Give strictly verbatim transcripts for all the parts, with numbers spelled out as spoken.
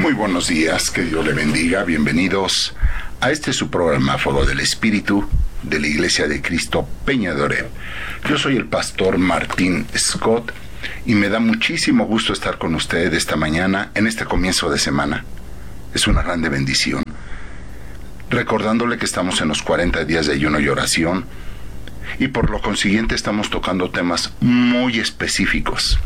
Muy buenos días, que Dios le bendiga. Bienvenidos a este su programa Fuego del Espíritu de la Iglesia de Cristo Peña de Oreb. Yo soy el pastor Martín Scott y me da muchísimo gusto estar con ustedes esta mañana en este comienzo de semana. Es una grande bendición. Recordándole que estamos en los cuarenta días de ayuno y oración y por lo consiguiente estamos tocando temas muy específicos.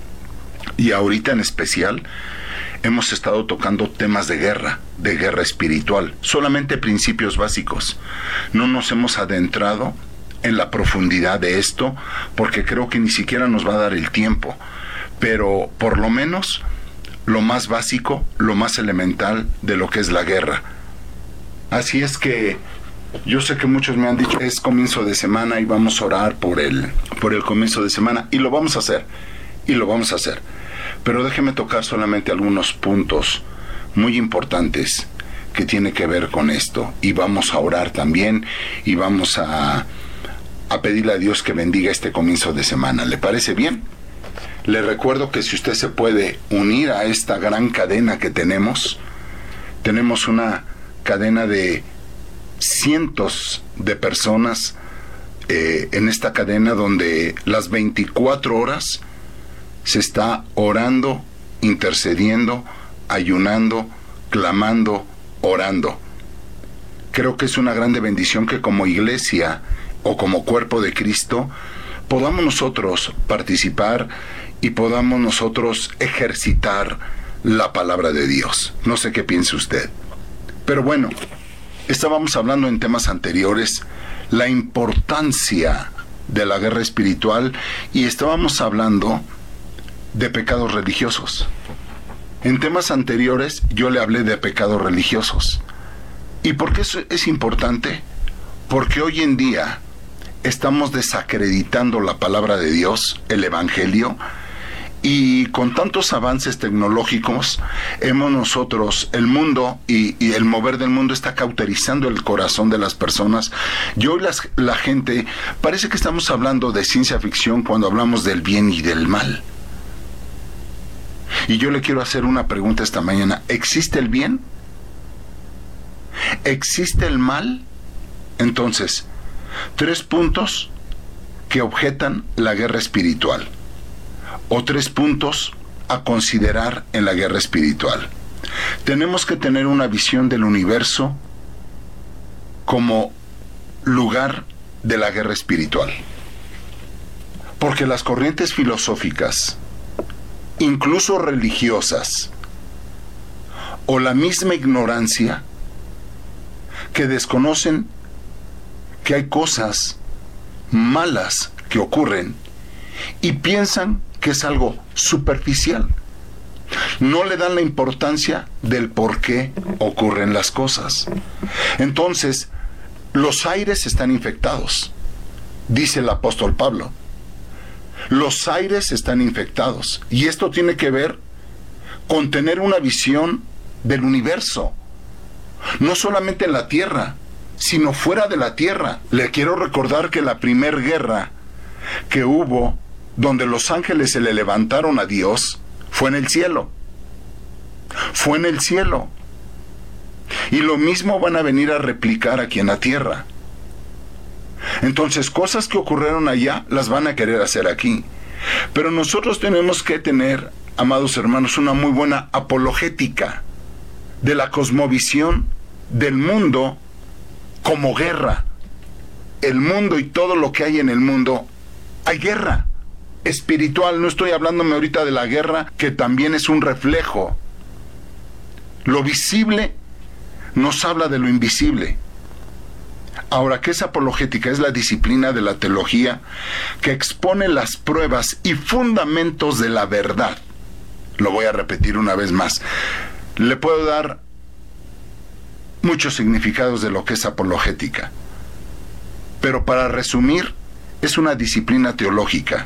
Y ahorita en especial hemos estado tocando temas de guerra, de guerra espiritual, solamente principios básicos. No nos hemos adentrado en la profundidad de esto porque creo que ni siquiera nos va a dar el tiempo, pero por lo menos lo más básico, lo más elemental de lo que es la guerra. Así es que yo sé que muchos me han dicho, es comienzo de semana y vamos a orar por el, por el comienzo de semana, y lo vamos a hacer, y lo vamos a hacer. Pero déjeme tocar solamente algunos puntos muy importantes que tiene que ver con esto, y vamos a orar también, y vamos a, a pedirle a Dios que bendiga este comienzo de semana. ¿Le parece bien? Le recuerdo que si usted se puede unir a esta gran cadena que tenemos, tenemos una cadena de cientos de personas eh, en esta cadena donde las veinticuatro horas se está orando, intercediendo, ayunando, clamando, orando. Creo que es una grande bendición que como iglesia o como cuerpo de Cristo podamos nosotros participar y podamos nosotros ejercitar la palabra de Dios. No sé qué piense usted. Pero bueno, estábamos hablando en temas anteriores la importancia de la guerra espiritual y estábamos hablando de pecados religiosos. En temas anteriores yo le hablé de pecados religiosos. ¿Y por qué eso es importante? Porque hoy en día estamos desacreditando la palabra de Dios, el Evangelio, y con tantos avances tecnológicos hemos nosotros, el mundo y, y el mover del mundo está cauterizando el corazón de las personas. Y hoy las, la gente, parece que estamos hablando de ciencia ficción cuando hablamos del bien y del mal. Y yo le quiero hacer una pregunta esta mañana. ¿Existe el bien? ¿Existe el mal? Entonces, tres puntos que objetan la guerra espiritual. O tres puntos a considerar en la guerra espiritual. Tenemos que tener una visión del universo como lugar de la guerra espiritual. Porque las corrientes filosóficas, incluso religiosas, o la misma ignorancia, que desconocen que hay cosas malas que ocurren y piensan que es algo superficial. No le dan la importancia del por qué ocurren las cosas. Entonces, los aires están infectados, dice el apóstol Pablo. Los aires están infectados. Y esto tiene que ver con tener una visión del universo. No solamente en la tierra, sino fuera de la tierra. Le quiero recordar que la primer guerra que hubo, donde los ángeles se le levantaron a Dios, fue en el cielo. Fue en el cielo. Y lo mismo van a venir a replicar aquí en la tierra. Entonces, cosas que ocurrieron allá, las van a querer hacer aquí. Pero nosotros tenemos que tener, amados hermanos, una muy buena apologética de la cosmovisión del mundo como guerra. El mundo y todo lo que hay en el mundo, hay guerra espiritual. No estoy hablándome ahorita de la guerra, que también es un reflejo. Lo visible nos habla de lo invisible. Ahora, ¿qué es apologética? Es la disciplina de la teología que expone las pruebas y fundamentos de la verdad. Lo voy a repetir una vez más. Le puedo dar muchos significados de lo que es apologética, pero para resumir, es una disciplina teológica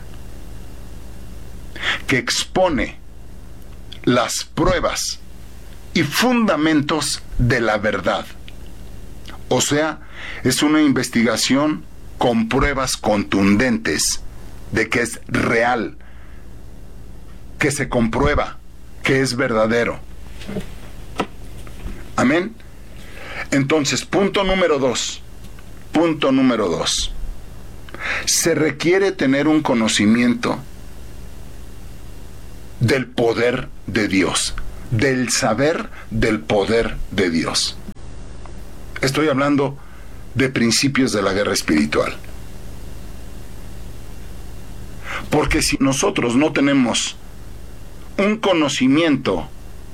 que expone las pruebas y fundamentos de la verdad. O sea, es una investigación con pruebas contundentes de que es real, que se comprueba, que es verdadero. Amén. Entonces, punto número dos. Punto número dos. Se requiere tener un conocimiento del poder de Dios, del saber del poder de Dios. Estoy hablando de principios de la guerra espiritual. Porque si nosotros no tenemos un conocimiento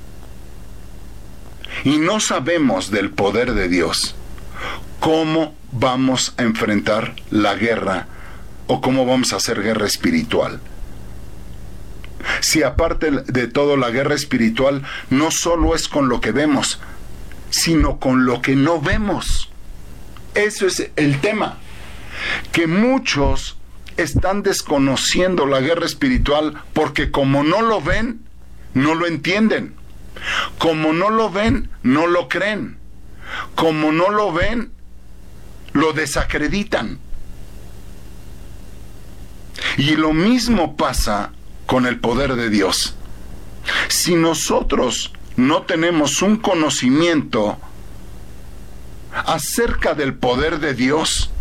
y no sabemos del poder de Dios, ¿cómo vamos a enfrentar la guerra o cómo vamos a hacer guerra espiritual? Si aparte de todo la guerra espiritual no solo es con lo que vemos, sino con lo que no vemos. Eso es el tema, que muchos están desconociendo la guerra espiritual porque como no lo ven, no lo entienden. Como no lo ven, no lo creen. Como no lo ven, lo desacreditan. Y lo mismo pasa con el poder de Dios. Si nosotros no tenemos un conocimiento acerca del poder de Dios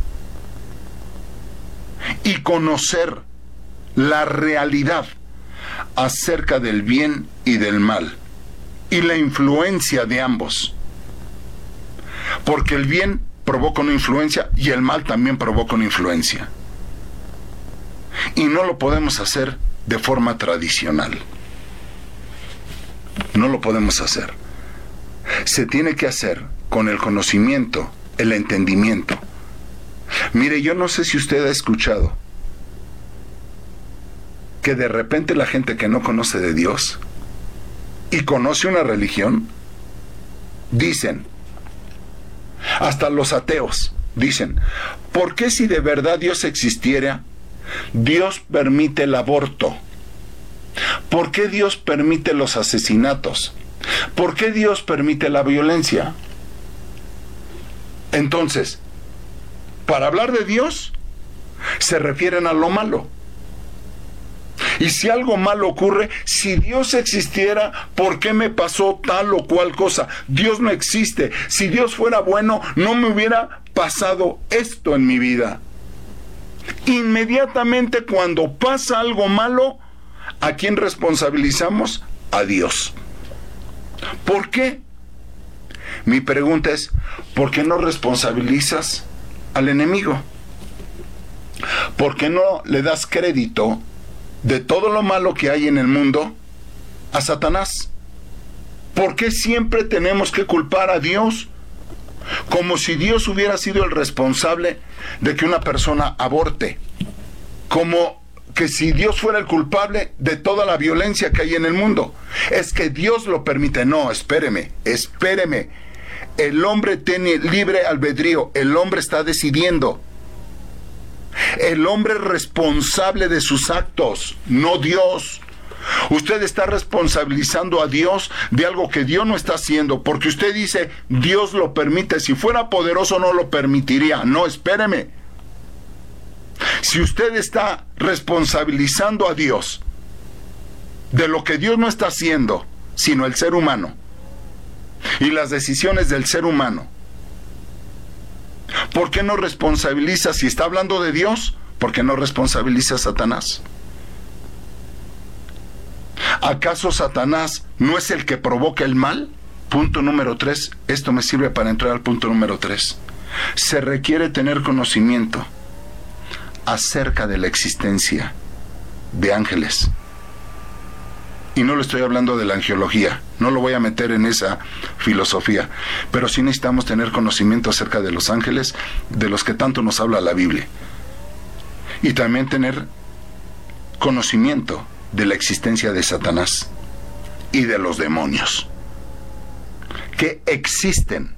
y conocer la realidad acerca del bien y del mal y la influencia de ambos, porque el bien provoca una influencia y el mal también provoca una influencia, y no lo podemos hacer de forma tradicional. No lo podemos hacer. Se tiene que hacer con el conocimiento, el entendimiento. Mire, yo no sé si usted ha escuchado que de repente la gente que no conoce de Dios y conoce una religión, dicen, hasta los ateos dicen, ¿por qué si de verdad Dios existiera, Dios permite el aborto? ¿Por qué Dios permite los asesinatos? ¿Por qué Dios permite la violencia? Entonces, para hablar de Dios, se refieren a lo malo. Y si algo malo ocurre, si Dios existiera, ¿por qué me pasó tal o cual cosa? Dios no existe. Si Dios fuera bueno, no me hubiera pasado esto en mi vida. Inmediatamente cuando pasa algo malo, ¿a quién responsabilizamos? A Dios. ¿Por qué? Mi pregunta es, ¿por qué no responsabilizas al enemigo? ¿Por qué no le das crédito de todo lo malo que hay en el mundo a Satanás? ¿Por qué siempre tenemos que culpar a Dios? Como si Dios hubiera sido el responsable de que una persona aborte. Como que si Dios fuera el culpable de toda la violencia que hay en el mundo. Es que Dios lo permite. No, espéreme, espéreme. El hombre tiene libre albedrío. El hombre está decidiendo. El hombre es responsable de sus actos, no Dios. Usted está responsabilizando a Dios de algo que Dios no está haciendo, porque usted dice, Dios lo permite. Si fuera poderoso no lo permitiría. No, espéreme. Si usted está responsabilizando a Dios de lo que Dios no está haciendo, sino el ser humano, y las decisiones del ser humano, ¿por qué no responsabiliza, si está hablando de Dios, por qué no responsabiliza a Satanás? ¿Acaso Satanás no es el que provoca el mal? Punto número tres. Esto me sirve para entrar al punto número tres. Se requiere tener conocimiento acerca de la existencia de ángeles. Y no le estoy hablando de la angelología, no lo voy a meter en esa filosofía, pero sí necesitamos tener conocimiento acerca de los ángeles, de los que tanto nos habla la Biblia. Y también tener conocimiento de la existencia de Satanás y de los demonios, que existen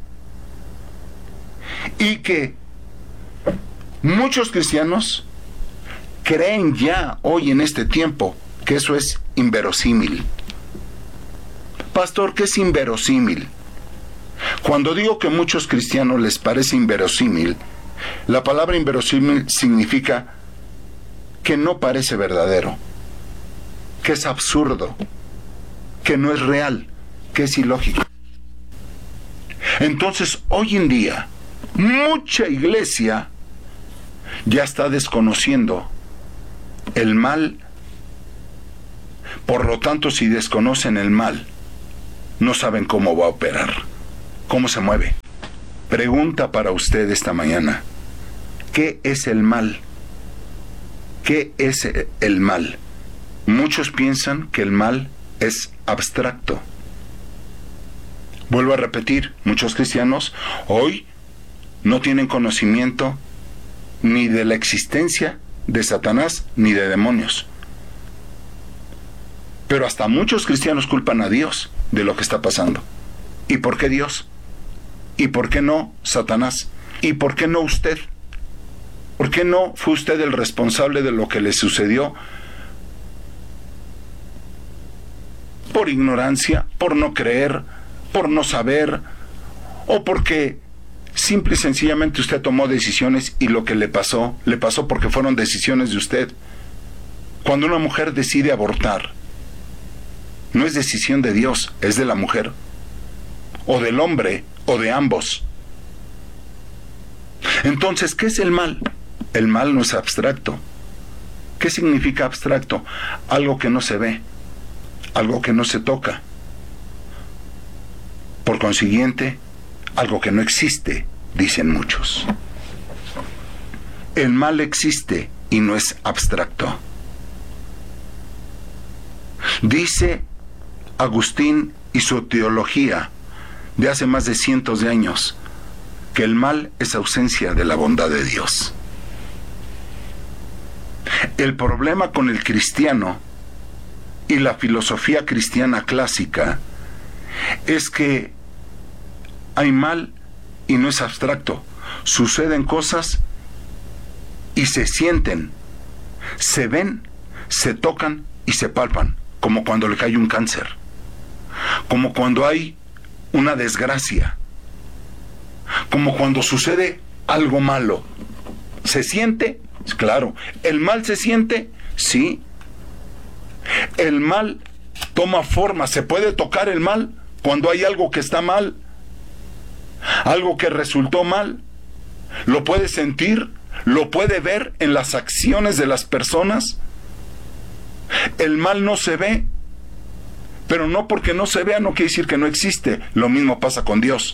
y que muchos cristianos creen ya hoy en este tiempo que eso es inverosímil. Pastor, ¿qué es inverosímil? Cuando digo que a muchos cristianos les parece inverosímil, la palabra inverosímil significa que no parece verdadero, que es absurdo, que no es real, que es ilógico. Entonces, hoy en día, mucha iglesia ya está desconociendo el mal. Por lo tanto, si desconocen el mal, no saben cómo va a operar, cómo se mueve. Pregunta para usted esta mañana: ¿qué es el mal? ¿Qué es el mal? Muchos piensan que el mal es abstracto. Vuelvo a repetir, muchos cristianos hoy no tienen conocimiento ni de la existencia de Satanás ni de demonios. Pero hasta muchos cristianos culpan a Dios de lo que está pasando. ¿Y por qué Dios? ¿Y por qué no Satanás? ¿Y por qué no usted? ¿Por qué no fue usted el responsable de lo que le sucedió? Por ignorancia, por no creer, por no saber, o porque simple y sencillamente usted tomó decisiones y lo que le pasó, le pasó porque fueron decisiones de usted. Cuando una mujer decide abortar, no es decisión de Dios, es de la mujer, o del hombre, o de ambos. Entonces, ¿qué es el mal? El mal no es abstracto. ¿Qué significa abstracto? Algo que no se ve, algo que no se toca. Por consiguiente, algo que no existe, dicen muchos. El mal existe y no es abstracto. Dice Agustín y su teología de hace más de cientos de años que el mal es ausencia de la bondad de Dios. El problema con el cristiano y la filosofía cristiana clásica es que hay mal y no es abstracto. Suceden cosas y se sienten, se ven, se tocan y se palpan, como cuando le cae un cáncer, como cuando hay una desgracia, como cuando sucede algo malo. ¿Se siente? Claro. ¿El mal se siente? Sí. El mal toma forma. ¿Se puede tocar el mal cuando hay algo que está mal? Algo que resultó mal. ¿Lo puede sentir? ¿Lo puede ver en las acciones de las personas? El mal no se ve, pero no porque no se vea no quiere decir que no existe. Lo mismo pasa con Dios.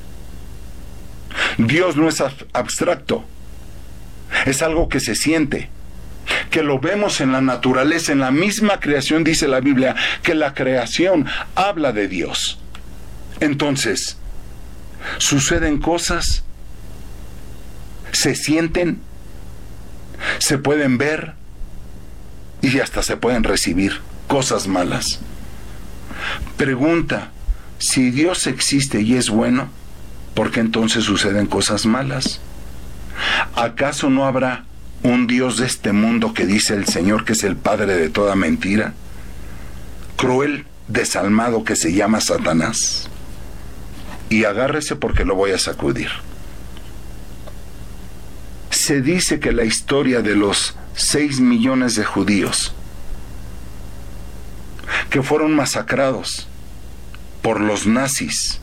Dios no es abstracto, es algo que se siente, que lo vemos en la naturaleza, en la misma creación. Dice la Biblia que la creación habla de Dios. Entonces, suceden cosas, se sienten, se pueden ver y hasta se pueden recibir cosas malas. Pregunta: si Dios existe y es bueno, ¿por qué entonces suceden cosas malas? ¿Acaso no habrá un Dios de este mundo que dice el Señor que es el padre de toda mentira? Cruel, desalmado, que se llama Satanás. Y agárrese porque lo voy a sacudir. Se dice que la historia de los seis millones de judíos que fueron masacrados por los nazis,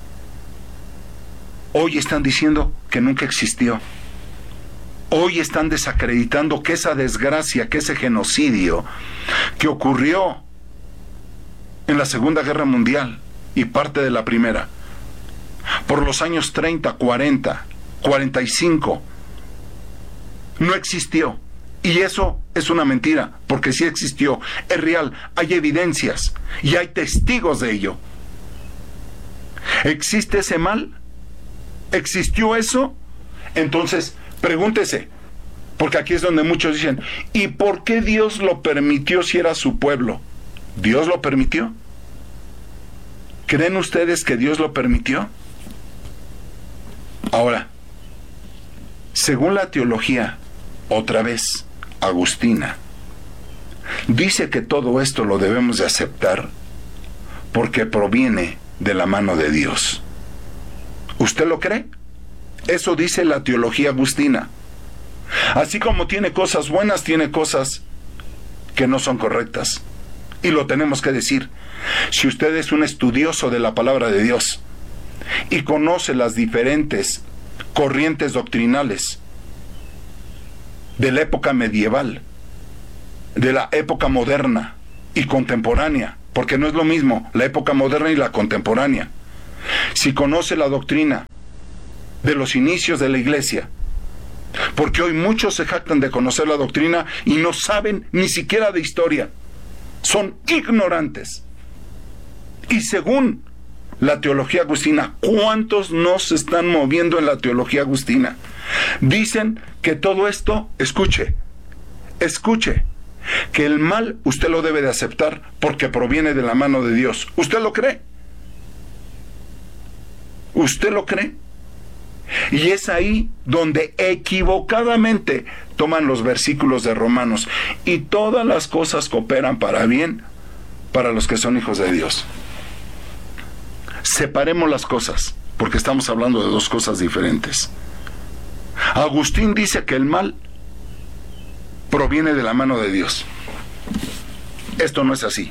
hoy están diciendo que nunca existió. Hoy están desacreditando que esa desgracia, que ese genocidio que ocurrió en la Segunda Guerra Mundial y parte de la Primera, por los años treinta, cuarenta, cuarenta y cinco, no existió. Y eso es una mentira, porque sí existió, es real, hay evidencias y hay testigos de ello. ¿Existe ese mal? ¿Existió eso? Entonces, pregúntese, porque aquí es donde muchos dicen: ¿y por qué Dios lo permitió si era su pueblo? ¿Dios lo permitió? ¿Creen ustedes que Dios lo permitió? Ahora, según la teología, otra vez, agustina, dice que todo esto lo debemos de aceptar porque proviene de la mano de Dios. ¿Usted lo cree? Eso dice la teología agustina. Así como tiene cosas buenas, tiene cosas que no son correctas. Y lo tenemos que decir. Si usted es un estudioso de la palabra de Dios y conoce las diferentes corrientes doctrinales de la época medieval, de la época moderna y contemporánea, porque no es lo mismo la época moderna y la contemporánea. Si conoce la doctrina de los inicios de la iglesia, porque hoy muchos se jactan de conocer la doctrina y no saben ni siquiera de historia, son ignorantes. Y según la teología agustina, ¿cuántos no se están moviendo en la teología agustina? Dicen que todo esto, escuche, escuche, que el mal usted lo debe de aceptar porque proviene de la mano de Dios. ¿Usted lo cree? ¿Usted lo cree? Y es ahí donde equivocadamente toman los versículos de Romanos. Y todas las cosas cooperan para bien para los que son hijos de Dios. Separemos las cosas, porque estamos hablando de dos cosas diferentes. Agustín dice que el mal proviene de la mano de Dios. Esto no es así.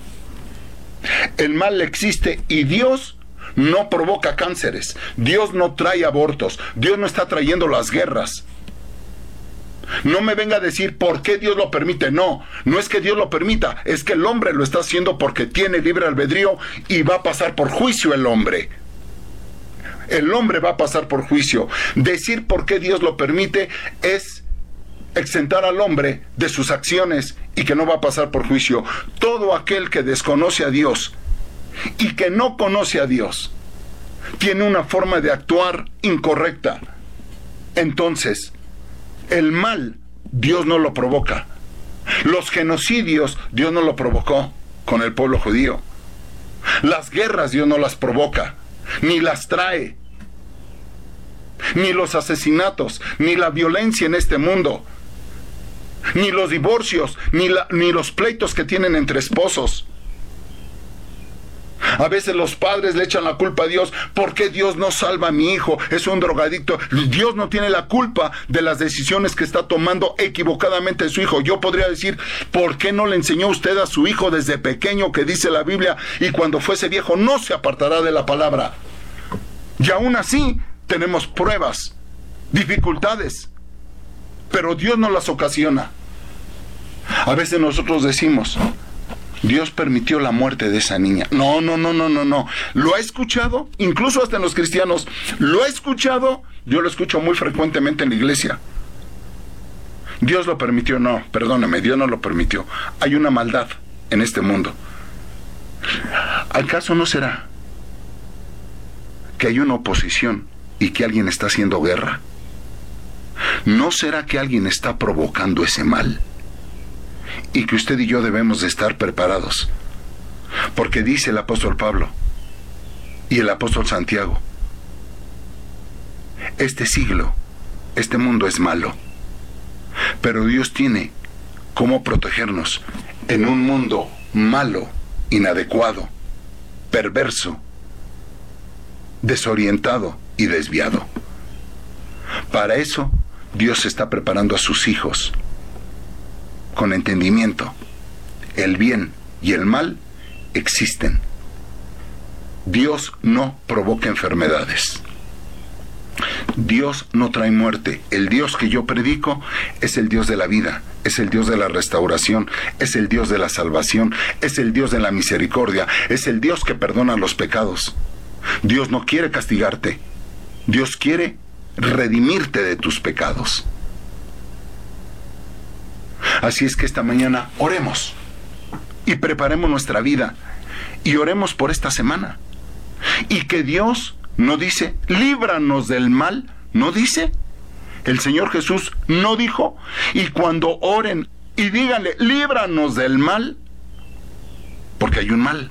El mal existe y Dios no provoca cánceres. Dios no trae abortos. Dios no está trayendo las guerras. No me venga a decir por qué Dios lo permite. No, no es que Dios lo permita, es que el hombre lo está haciendo porque tiene libre albedrío y va a pasar por juicio el hombre. El hombre va a pasar por juicio. Decir por qué Dios lo permite es exentar al hombre de sus acciones y que no va a pasar por juicio. Todo aquel que desconoce a Dios y que no conoce a Dios tiene una forma de actuar incorrecta. Entonces, el mal Dios no lo provoca. Los genocidios Dios no lo provocó con el pueblo judío. Las guerras Dios no las provoca, ni las trae. Ni los asesinatos, ni la violencia en este mundo, ni los divorcios, ni, la, ni los pleitos que tienen entre esposos. A veces los padres le echan la culpa a Dios. ¿Por qué Dios no salva a mi hijo? Es un drogadicto. Dios no tiene la culpa de las decisiones que está tomando equivocadamente su hijo. Yo podría decir, ¿por qué no le enseñó usted a su hijo desde pequeño que dice la Biblia? Y cuando fuese viejo no se apartará de la palabra. Y aún así tenemos pruebas, dificultades, pero Dios no las ocasiona. A veces nosotros decimos, Dios permitió la muerte de esa niña. No, no, no, no, no, no. Lo he escuchado, incluso hasta en los cristianos. Lo he escuchado, yo lo escucho muy frecuentemente en la iglesia. Dios lo permitió, no, perdóname, Dios no lo permitió. Hay una maldad en este mundo. ¿Acaso no será que hay una oposición y que alguien está haciendo guerra? ¿No será que alguien está provocando ese mal? Y que usted y yo debemos de estar preparados. Porque dice el apóstol Pablo y el apóstol Santiago, este siglo, este mundo es malo, pero Dios tiene cómo protegernos en un mundo malo, inadecuado, perverso, desorientado y desviado. Para eso Dios está preparando a sus hijos con entendimiento. El bien y el mal existen. Dios no provoca enfermedades. Dios no trae muerte. El Dios que yo predico es el Dios de la vida, es el Dios de la restauración, es el Dios de la salvación, es el Dios de la misericordia, es el Dios que perdona los pecados. Dios no quiere castigarte. Dios quiere redimirte de tus pecados. Así es que esta mañana oremos y preparemos nuestra vida y oremos por esta semana. Y que Dios no dice, líbranos del mal, no dice. El Señor Jesús no dijo, y cuando oren y díganle, líbranos del mal, porque hay un mal.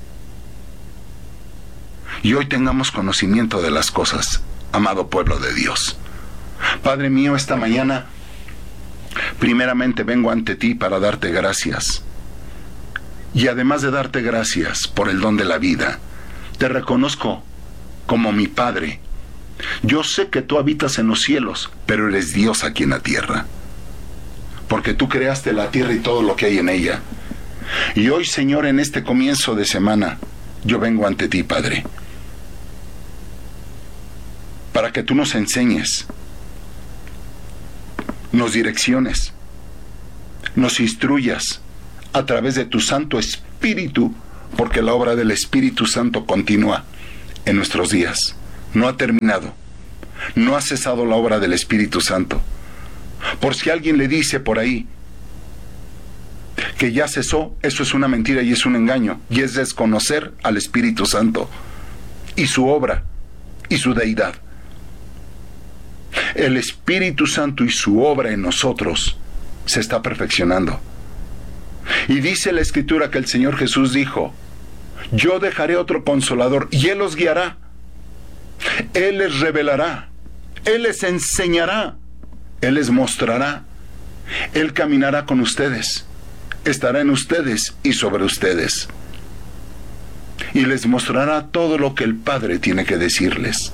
Y hoy tengamos conocimiento de las cosas, amado pueblo de Dios. Padre mío, esta mañana, primeramente vengo ante ti para darte gracias. Y además de darte gracias por el don de la vida, te reconozco como mi Padre. Yo sé que tú habitas en los cielos, pero eres Dios aquí en la tierra. Porque tú creaste la tierra y todo lo que hay en ella. Y hoy, Señor, en este comienzo de semana, yo vengo ante ti, Padre. para que tú nos enseñes, nos direcciones, nos instruyas a través de tu Santo Espíritu, porque la obra del Espíritu Santo continúa en nuestros días. No ha terminado, no ha cesado la obra del Espíritu Santo. Por si alguien le dice por ahí que ya cesó, eso es una mentira y es un engaño, y es desconocer al Espíritu Santo y su obra y su deidad. El Espíritu Santo y su obra en nosotros se está perfeccionando. Y dice la Escritura que el Señor Jesús dijo: yo dejaré otro consolador y Él los guiará, Él les revelará, Él les enseñará, Él les mostrará, Él caminará con ustedes, estará en ustedes y sobre ustedes, y les mostrará todo lo que el Padre tiene que decirles.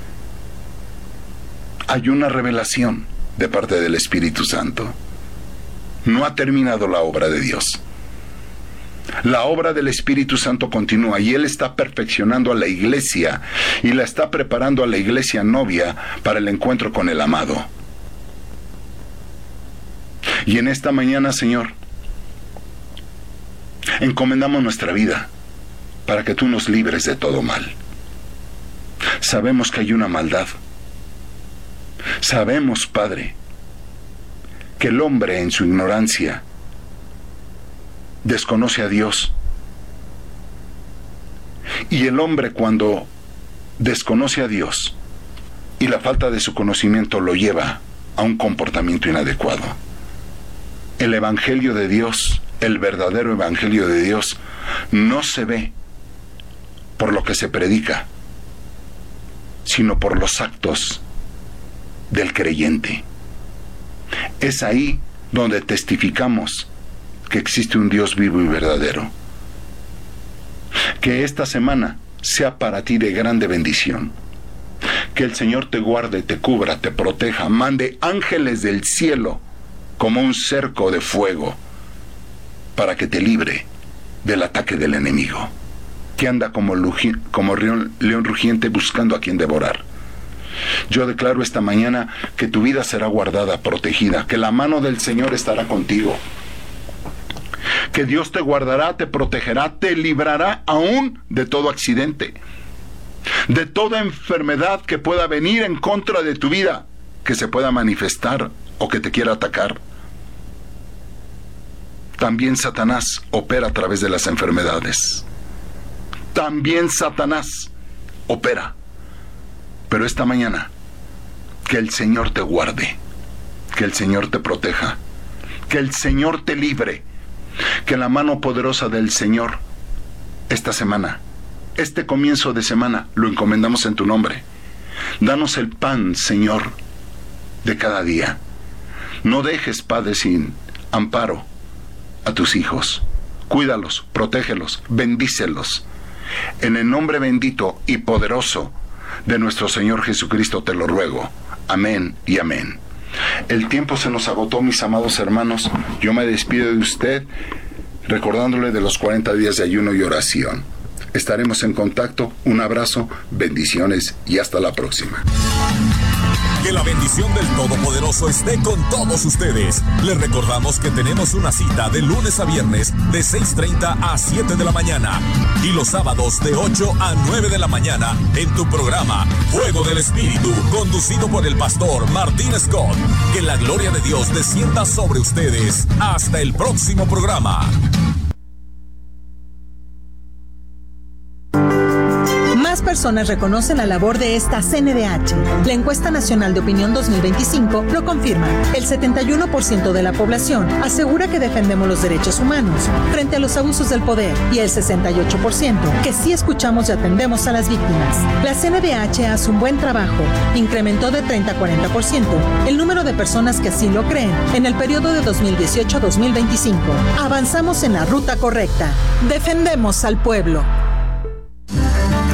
Hay una revelación de parte del Espíritu Santo. No ha terminado la obra de Dios. La obra del Espíritu Santo continúa y Él está perfeccionando a la iglesia y la está preparando a la iglesia novia para el encuentro con el amado. Y en esta mañana, Señor, encomendamos nuestra vida para que tú nos libres de todo mal. Sabemos que hay una maldad. Sabemos, Padre, que el hombre en su ignorancia desconoce a Dios. Y el hombre, cuando desconoce a Dios y la falta de su conocimiento lo lleva a un comportamiento inadecuado. El Evangelio de Dios, el verdadero Evangelio de Dios, no se ve por lo que se predica, sino por los actos del creyente. Es ahí donde testificamos que existe un Dios vivo y verdadero. Que esta semana sea para ti de grande bendición. Que el Señor te guarde, te cubra, te proteja, mande ángeles del cielo como un cerco de fuego para que te libre del ataque del enemigo, que anda como, luji, como león, león rugiente buscando a quien devorar. Yo declaro esta mañana que tu vida será guardada, protegida, que la mano del Señor estará contigo, que Dios te guardará, te protegerá, te librará aún de todo accidente, de toda enfermedad que pueda venir en contra de tu vida, que se pueda manifestar o que te quiera atacar. También Satanás opera a través de las enfermedades. También Satanás opera. Pero esta mañana, que el Señor te guarde, que el Señor te proteja, que el Señor te libre, que la mano poderosa del Señor esta semana, este comienzo de semana, lo encomendamos en tu nombre. Danos el pan, Señor, de cada día. No dejes, Padre, sin amparo a tus hijos. Cuídalos, protégelos, bendícelos. En el nombre bendito y poderoso de nuestro Señor Jesucristo te lo ruego. Amén y amén. El tiempo se nos agotó, mis amados hermanos. Yo me despido de usted recordándole de los cuarenta días de ayuno y oración. Estaremos en contacto. Un abrazo, bendiciones y hasta la próxima. Que la bendición del Todopoderoso esté con todos ustedes. Les recordamos que tenemos una cita de lunes a viernes de seis treinta a siete de la mañana y los sábados de ocho a nueve de la mañana en tu programa Fuego del Espíritu, conducido por el pastor Martín Scott. Que la gloria de Dios descienda sobre ustedes. Hasta el próximo programa. Más personas reconocen la labor de esta C N D H. La encuesta nacional de opinión dos mil veinticinco lo confirma. El setenta y uno por ciento de la población asegura que defendemos los derechos humanos frente a los abusos del poder y el sesenta y ocho por ciento que sí escuchamos y atendemos a las víctimas. La C N D H hace un buen trabajo. Incrementó de treinta a cuarenta por ciento el número de personas que así lo creen en el periodo de dos mil dieciocho a dos mil veinticinco. Avanzamos en la ruta correcta. Defendemos al pueblo.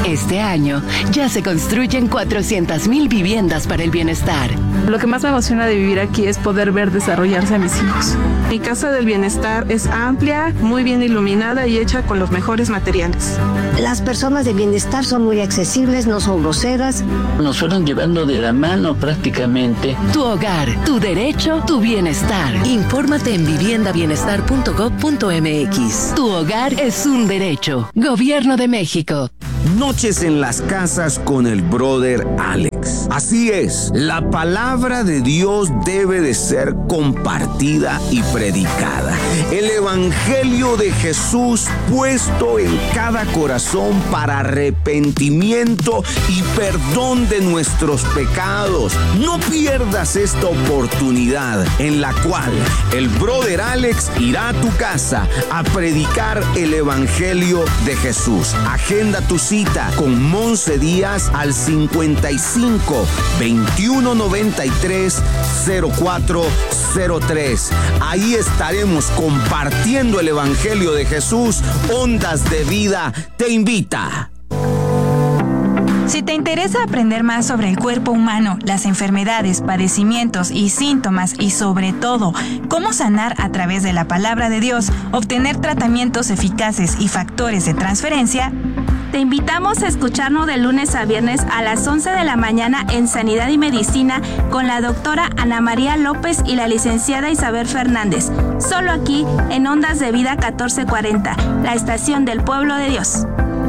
Este año ya se construyen cuatrocientas mil viviendas para el bienestar. Lo que más me emociona de vivir aquí es poder ver desarrollarse a mis hijos. Mi casa del bienestar es amplia, muy bien iluminada y hecha con los mejores materiales. Las personas de bienestar son muy accesibles, no son groseras. Nos fueron llevando de la mano prácticamente. Tu hogar, tu derecho, tu bienestar. Infórmate en vivienda bienestar punto gov punto m x. Tu hogar es un derecho. Gobierno de México. Noches en las casas con el brother Alex. Así es, la palabra de Dios debe de ser compartida y predicada. El evangelio de Jesús puesto en cada corazón para arrepentimiento y perdón de nuestros pecados. No pierdas esta oportunidad en la cual el brother Alex irá a tu casa a predicar el evangelio de Jesús. Agenda tu cita con Monse Díaz al cincuenta y cinco, veintiuno noventa y tres, cero cuatro cero tres. Ahí estaremos compartiendo el evangelio de Jesús. Ondas de Vida te invita. Si te interesa aprender más sobre el cuerpo humano, las enfermedades, padecimientos y síntomas y sobre todo cómo sanar a través de la palabra de Dios, obtener tratamientos eficaces y factores de transferencia, te invitamos a escucharnos de lunes a viernes a las once de la mañana en Sanidad y Medicina con la doctora Ana María López y la licenciada Isabel Fernández. Solo aquí en Ondas de Vida catorce cuarenta, la estación del pueblo de Dios.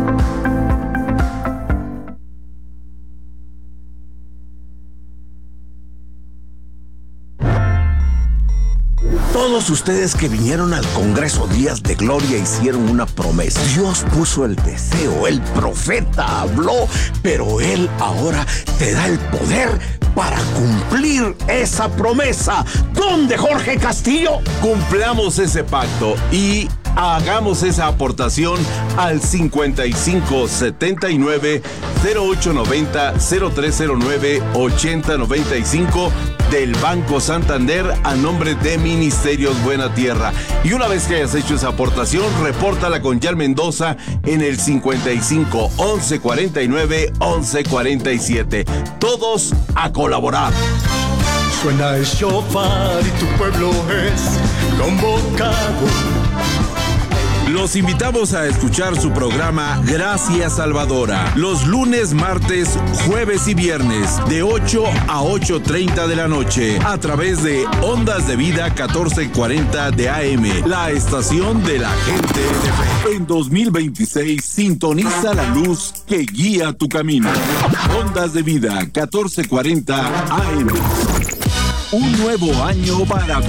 Todos ustedes que vinieron al Congreso Días de Gloria hicieron una promesa. Dios puso el deseo, el profeta habló, pero Él ahora te da el poder para cumplir esa promesa. ¿Dónde, Jorge Castillo? Cumplamos ese pacto y hagamos esa aportación al cincuenta y cinco, setenta y nueve, cero ocho noventa, cero tres cero nueve, ochenta noventa y cinco del Banco Santander a nombre de Ministerios Buena Tierra. Y una vez que hayas hecho esa aportación, repórtala con Yal Mendoza en el cincuenta y cinco, once cuarenta y nueve, once cuarenta y siete. Todos a colaborar. Suena el shofar y tu pueblo es convocado. Los invitamos a escuchar su programa Gracia Salvadora los lunes, martes, jueves y viernes de ocho a ocho treinta de la noche a través de Ondas de Vida catorce cuarenta de A M, la estación de la gente de fe. En dos mil veintiséis sintoniza la luz que guía tu camino. Ondas de Vida catorce cuarenta A M. Un nuevo año para